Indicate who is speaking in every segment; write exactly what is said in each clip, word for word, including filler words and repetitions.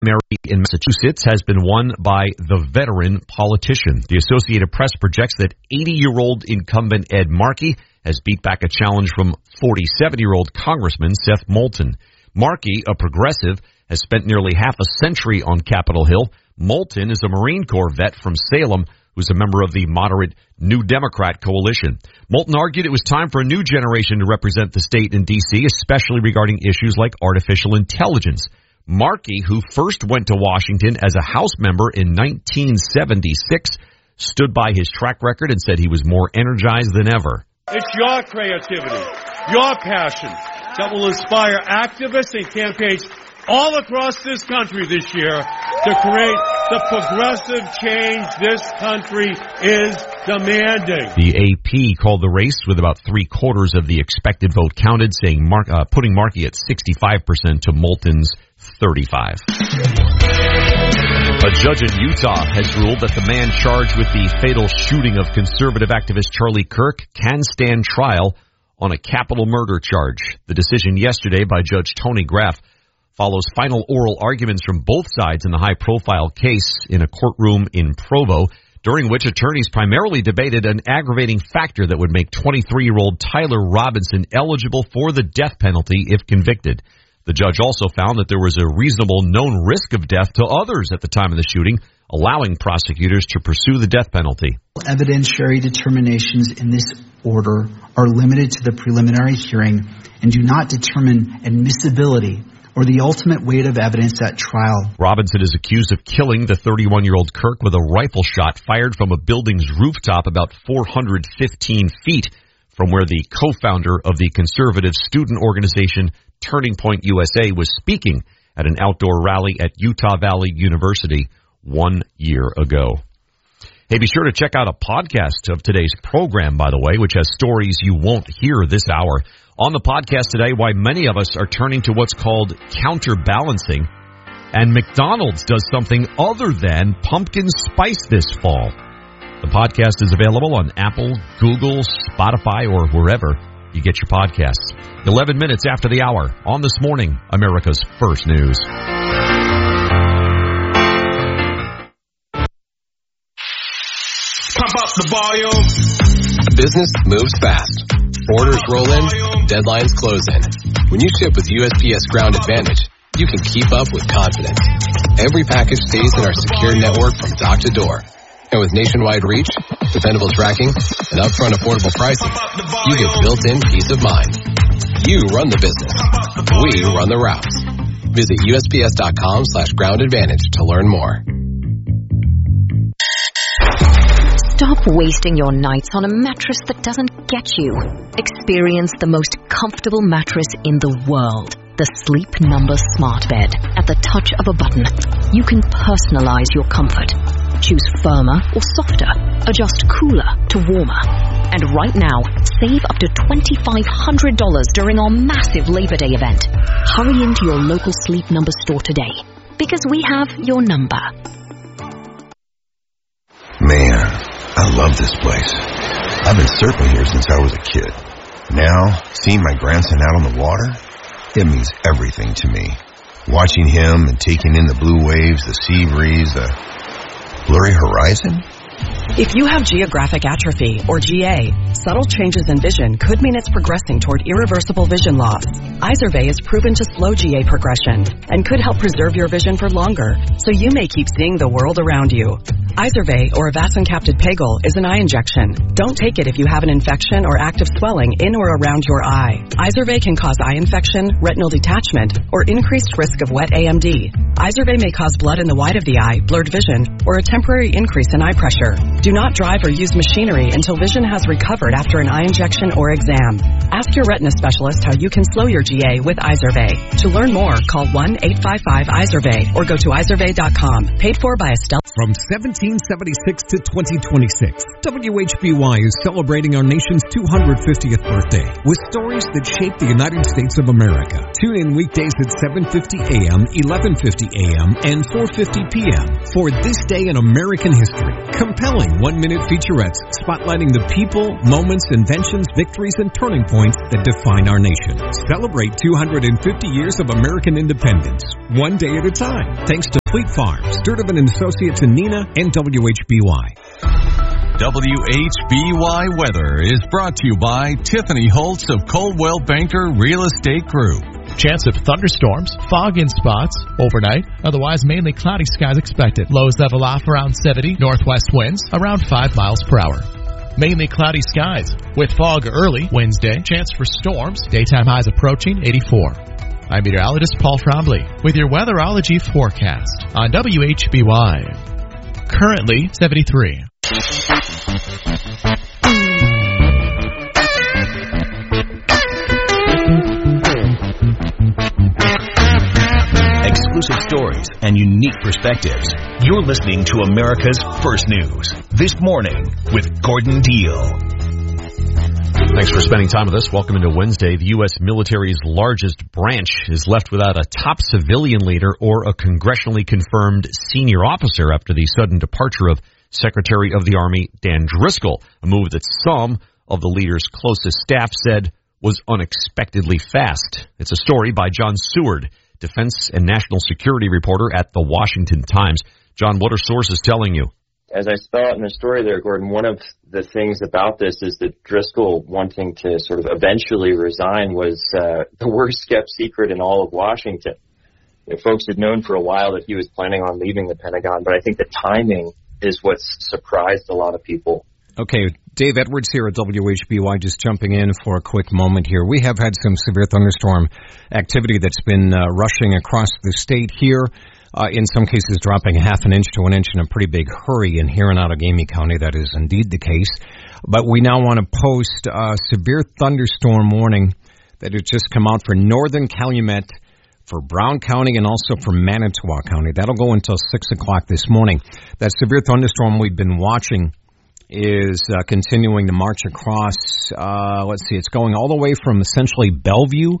Speaker 1: primary in Massachusetts has been won by the veteran politician. The Associated Press projects that eighty-year-old incumbent Ed Markey has beat back a challenge from forty-seven-year-old Congressman Seth Moulton. Markey, a progressive, has spent nearly half a century on Capitol Hill. Moulton is a Marine Corps vet from Salem who's a member of the moderate New Democrat coalition. Moulton argued it was time for a new generation to represent the state in D C, especially regarding issues like artificial intelligence. Markey, who first went to Washington as a House member in nineteen seventy-six, stood by his track record and said he was more energized than ever.
Speaker 2: It's your creativity, your passion that will inspire activists and campaigns all across this country this year to create the progressive change this country is demanding.
Speaker 1: The A P called the race with about three quarters of the expected vote counted, saying Mark, uh, putting Markey at sixty-five percent to Moulton's thirty-five. A judge in Utah has ruled that the man charged with the fatal shooting of conservative activist Charlie Kirk can stand trial on a capital murder charge. The decision yesterday by Judge Tony Graff follows final oral arguments from both sides in the high-profile case in a courtroom in Provo, during which attorneys primarily debated an aggravating factor that would make twenty-three-year-old Tyler Robinson eligible for the death penalty if convicted. The judge also found that there was a reasonable known risk of death to others at the time of the shooting, allowing prosecutors to pursue the death penalty.
Speaker 3: Evidentiary determinations in this order are limited to the preliminary hearing and do not determine admissibility or the ultimate weight of evidence at trial.
Speaker 1: Robinson is accused of killing the thirty-one-year-old Kirk with a rifle shot fired from a building's rooftop about four hundred fifteen feet from where the co-founder of the conservative student organization Turning Point U S A was speaking at an outdoor rally at Utah Valley University one year ago. Hey, be sure to check out a podcast of today's program, by the way, which has stories you won't hear this hour. On the podcast today, why many of us are turning to what's called counterbalancing, and McDonald's does something other than pumpkin spice this fall. The podcast is available on Apple, Google, Spotify, or wherever you get your podcasts. eleven minutes after the hour on This Morning, America's First News.
Speaker 4: Pump up the volume.
Speaker 5: Business moves fast. Orders roll in, deadlines close in. When you ship with U S P S Ground Advantage, you can keep up with confidence. Every package stays in our secure network from dock to door. And with nationwide reach, dependable tracking, and upfront affordable pricing, you get built-in peace of mind. You run the business. We run the routes. Visit U S P S dot com slash ground advantage to learn more.
Speaker 6: Stop wasting your nights on a mattress that doesn't get you. Experience the most comfortable mattress in the world. The Sleep Number Smart Bed. At the touch of a button, you can personalize your comfort. Choose firmer or softer. Adjust cooler to warmer. And right now, save up to twenty-five hundred dollars during our massive Labor Day event. Hurry into your local Sleep Number store today, because we have your number.
Speaker 7: Man, I love this place. I've been surfing here since I was a kid. Now, seeing my grandson out on the water, it means everything to me. Watching him and taking in the blue waves, the sea breeze, the blurry horizon.
Speaker 8: If you have geographic atrophy, or G A, subtle changes in vision could mean it's progressing toward irreversible vision loss. Izervay is proven to slow G A progression and could help preserve your vision for longer, so you may keep seeing the world around you. Izervay, or avacincaptad pegol, is an eye injection. Don't take it if you have an infection or active swelling in or around your eye. Izervay can cause eye infection, retinal detachment, or increased risk of wet A M D. Izervay may cause blood in the white of the eye, blurred vision, or a temporary increase in eye pressure. Do not drive or use machinery until vision has recovered after an eye injection or exam. Ask your retina specialist how you can slow your G A with Izervay. To learn more, call one eight five five Izervay or go to izervay dot com. Paid for by Estelle.
Speaker 9: From seventeen
Speaker 4: nineteen seventy-six to twenty twenty-six, W H B Y is celebrating our nation's two hundred fiftieth birthday with stories that shape the United States of America. Tune in weekdays at seven fifty a.m., eleven fifty a.m., and four fifty p.m. for This Day in American History. Compelling one-minute featurettes spotlighting the people, moments, inventions, victories, and turning points that define our nation. Celebrate two hundred fifty years of American independence, one day at a time. Thanks to Fleet Farms, Sturtevant and Associates in Neenah, and W H B Y.
Speaker 9: W H B Y Weather is brought to you by Tiffany Holtz of Coldwell Banker Real Estate Group.
Speaker 10: Chance of thunderstorms, fog in spots overnight. Otherwise, mainly cloudy skies expected. Lows level off around seventy. Northwest winds around five miles per hour. Mainly cloudy skies with fog early Wednesday. Chance for storms. Daytime highs approaching eighty-four. I'm meteorologist Paul Frombley with your weatherology forecast on W H B Y. Currently seventy-three.
Speaker 11: Exclusive stories and unique perspectives. You're listening to America's First News This Morning with Gordon Deal.
Speaker 1: Thanks for spending time with us. Welcome into Wednesday. The U S military's largest branch is left without a top civilian leader or a congressionally confirmed senior officer after the sudden departure of Secretary of the Army Dan Driscoll, a move that some of the leader's closest staff said was unexpectedly fast. It's a story by John Seward, defense and national security reporter at The Washington Times. John, what are sources telling you?
Speaker 12: As I spell out in the story there, Gordon, one of the things about this is that Driscoll wanting to sort of eventually resign was uh, the worst kept secret in all of Washington. You know, folks had known for a while that he was planning on leaving the Pentagon, but I think the timing is what's surprised a lot of people.
Speaker 13: Okay, Dave Edwards here at W H B Y, just jumping in for a quick moment here. We have had some severe thunderstorm activity that's been uh, rushing across the state here, uh, in some cases dropping half an inch to an inch in a pretty big hurry. And here in Outagamie County, that is indeed the case. But we now want to post a severe thunderstorm warning that has just come out for northern Calumet, for Brown County, and also for Manitowoc County. That'll go until six o'clock this morning. That severe thunderstorm we've been watching is uh, continuing to march across, uh, let's see, it's going all the way from essentially Bellevue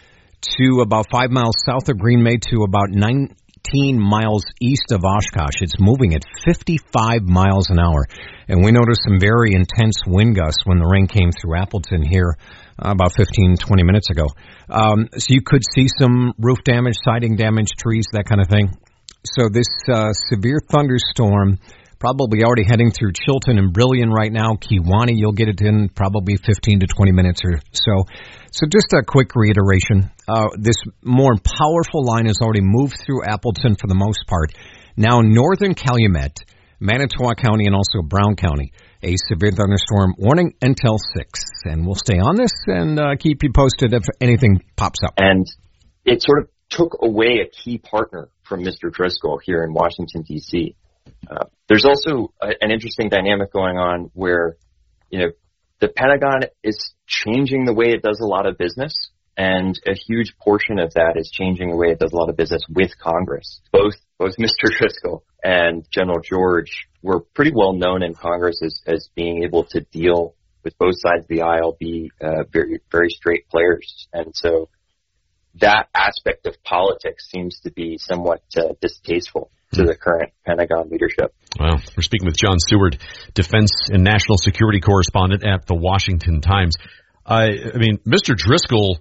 Speaker 13: to about five miles south of Green Bay to about nineteen miles east of Oshkosh. It's moving at fifty-five miles an hour. And we noticed some very intense wind gusts when the rain came through Appleton here uh, about fifteen, twenty minutes ago. Um, so you could see some roof damage, siding damage, trees, that kind of thing. So this uh, severe thunderstorm probably already heading through Chilton and Brillion right now. Kewaunee, you'll get it in probably fifteen to twenty minutes or so. So just a quick reiteration. Uh, this more powerful line has already moved through Appleton for the most part. Now northern Calumet, Manitowoc County, and also Brown County, a severe thunderstorm warning until six. And we'll stay on this and uh, keep you posted if anything pops up.
Speaker 12: And it sort of took away a key partner from Mister Driscoll here in Washington, D C Uh, there's also a, an interesting dynamic going on where, you know, the Pentagon is changing the way it does a lot of business, and a huge portion of that is changing the way it does a lot of business with Congress. Both both Mister Driscoll and General George were pretty well known in Congress as, as being able to deal with both sides of the aisle, be uh, very, very straight players. And so that aspect of politics seems to be somewhat uh, distasteful to the current Pentagon leadership.
Speaker 1: Well, we're speaking with John Seward, defense and national security correspondent at The Washington Times. I, I mean, Mister Driscoll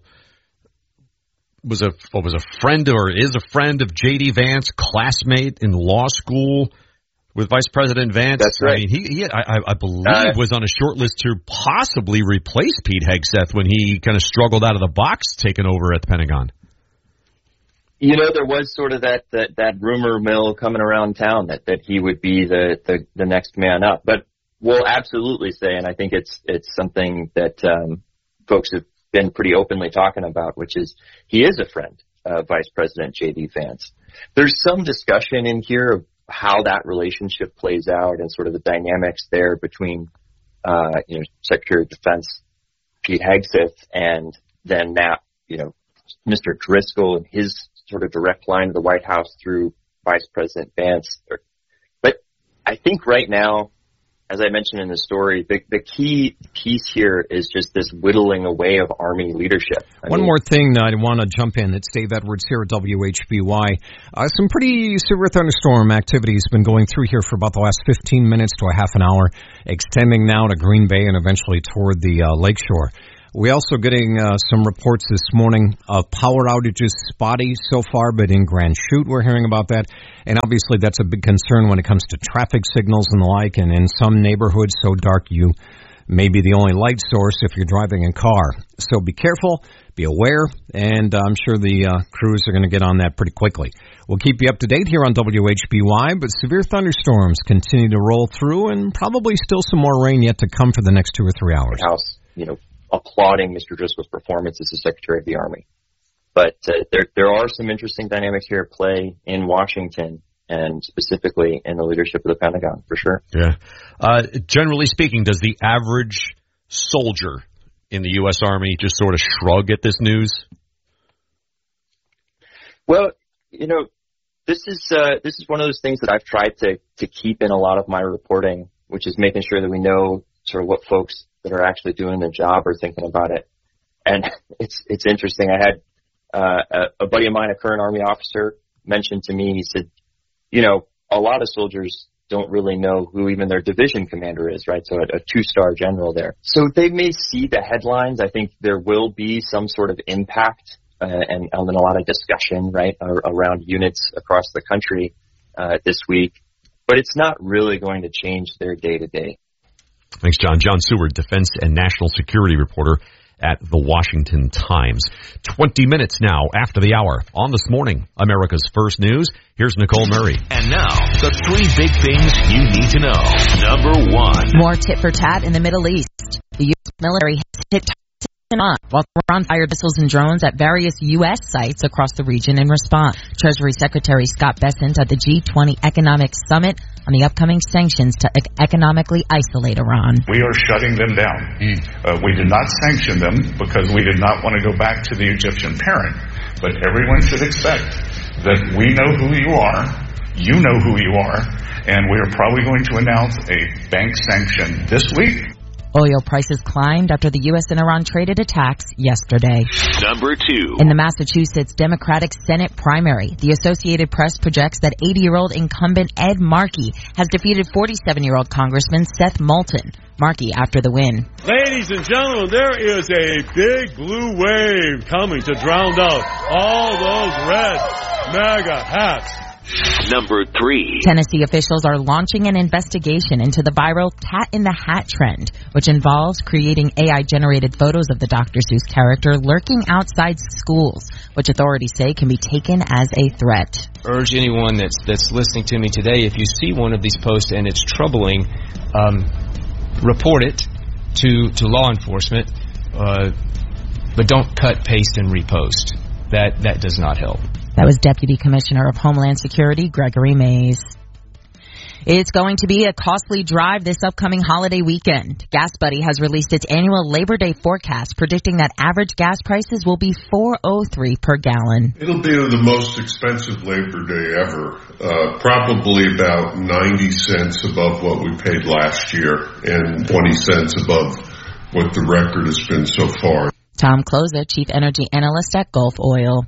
Speaker 1: was a what was a friend or is a friend of J D. Vance, classmate in law school with Vice President Vance.
Speaker 12: That's right.
Speaker 1: I mean, he, he I, I believe, uh, was on a short list to possibly replace Pete Hegseth when he kind of struggled out of the box taking over at the Pentagon.
Speaker 12: You know, there was sort of that, that, that rumor mill coming around town that, that he would be the, the, the next man up. But we'll absolutely say, and I think it's it's something that um, folks have been pretty openly talking about, which is he is a friend of Vice President J D. Vance. There's some discussion in here of how that relationship plays out and sort of the dynamics there between, uh, you know, Secretary of Defense Pete Hegseth and then now, you know, Mister Driscoll and his sort of direct line to the White House through Vice President Vance. But I think right now, as I mentioned in the story, the, the key piece here is just this whittling away of Army leadership. I
Speaker 13: One
Speaker 12: mean,
Speaker 13: more thing I want to jump in. It's Dave Edwards here at W H B Y. Uh, some pretty severe thunderstorm activity has been going through here for about the last fifteen minutes to a half an hour, extending now to Green Bay and eventually toward the uh, lakeshore. We're also getting uh, some reports this morning of power outages, spotty so far, but in Grand Chute we're hearing about that. And obviously that's a big concern when it comes to traffic signals and the like. And in some neighborhoods so dark you may be the only light source if you're driving a car. So be careful, be aware, and I'm sure the uh, crews are going to get on that pretty quickly. We'll keep you up to date here on W H B Y, but severe thunderstorms continue to roll through and probably still some more rain yet to come for the next two or three hours.
Speaker 12: House, you know, applauding Mister Driscoll's performance as the Secretary of the Army. But uh, there there are some interesting dynamics here at play in Washington, and specifically in the leadership of the Pentagon, for sure.
Speaker 1: Yeah. Uh, generally speaking, does the average soldier in the U S. Army just sort of shrug at this news?
Speaker 12: Well, you know, this is uh, this is one of those things that I've tried to to keep in a lot of my reporting, which is making sure that we know sort of what folks that are actually doing their job are thinking about it. And it's it's interesting. I had uh, a, a buddy of mine, a current Army officer, mentioned to me, he said, you know, a lot of soldiers don't really know who even their division commander is, right? So a, a two-star general there. So they may see the headlines. I think there will be some sort of impact uh, and, and a lot of discussion, right, around units across the country uh, this week. But it's not really going to change their day-to-day.
Speaker 1: Thanks, John. John Seward, defense and national security reporter at the Washington Times. Twenty minutes now after the hour on This Morning, America's First News. Here's Nicole Murray.
Speaker 11: And now, the three big things you need to know. Number one.
Speaker 14: More tit for tat in the Middle East. The U S military has hit on while Iran fired missiles and drones at various U S sites across the region in response. Treasury Secretary Scott Bessent at the G twenty Economic Summit on the upcoming sanctions to ec- economically isolate Iran.
Speaker 15: We are shutting them down. Mm. Uh, we did not sanction them because we did not want to go back to the Egyptian parent. But everyone should expect that we know who you are, you know who you are, and we are probably going to announce a bank sanction this week.
Speaker 14: Oil prices climbed after the U S and Iran traded attacks yesterday.
Speaker 11: Number two.
Speaker 14: In the Massachusetts Democratic Senate primary, the Associated Press projects that eighty-year-old incumbent Ed Markey has defeated forty-seven-year-old Congressman Seth Moulton. Markey after the win.
Speaker 2: Ladies and gentlemen, there is a big blue wave coming to drown out all those red MAGA hats.
Speaker 11: Number three.
Speaker 14: Tennessee officials are launching an investigation into the viral Cat in the Hat trend, which involves creating A I-generated photos of the Doctor Seuss character lurking outside schools, which authorities say can be taken as a threat.
Speaker 16: Urge anyone that's that's listening to me today, if you see one of these posts and it's troubling, um, report it to, to law enforcement, uh, but don't cut, paste, and repost. That that does not help.
Speaker 14: That was Deputy Commissioner of Homeland Security, Gregory Mays. It's going to be a costly drive this upcoming holiday weekend. GasBuddy has released its annual Labor Day forecast, predicting that average gas prices will be four oh three per gallon.
Speaker 17: It'll be the most expensive Labor Day ever, uh, probably about ninety cents above what we paid last year and twenty cents above what the record has been so far.
Speaker 14: Tom Closa, Chief Energy Analyst at Gulf Oil.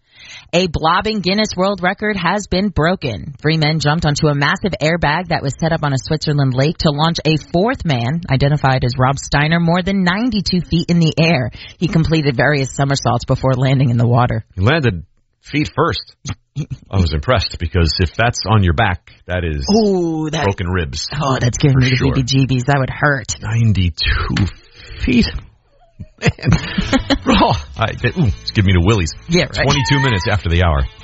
Speaker 14: A blobbing Guinness World Record has been broken. Three men jumped onto a massive airbag that was set up on a Switzerland lake to launch a fourth man, identified as Rob Steiner, more than ninety-two feet in the air. He completed various somersaults before landing in the water.
Speaker 1: He landed feet first. I was impressed because if that's on your back, that is
Speaker 14: Ooh, that,
Speaker 1: broken ribs.
Speaker 14: Oh, that's giving me the
Speaker 1: sure.
Speaker 14: heebie jeebies. That would hurt.
Speaker 1: ninety-two feet. Man. Oh, I, ooh, it's giving me the willies.
Speaker 14: Yeah, right.
Speaker 1: twenty-two minutes after the hour.